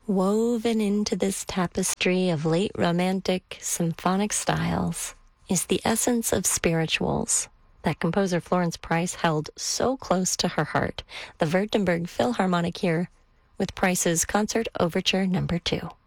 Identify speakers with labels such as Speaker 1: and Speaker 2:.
Speaker 1: Woven into this tapestry of late romantic symphonic styles is the essence of spirituals that composer Florence Price held so close to her heart. The Württemberg Philharmonic here with Price's Concert Overture No. 2.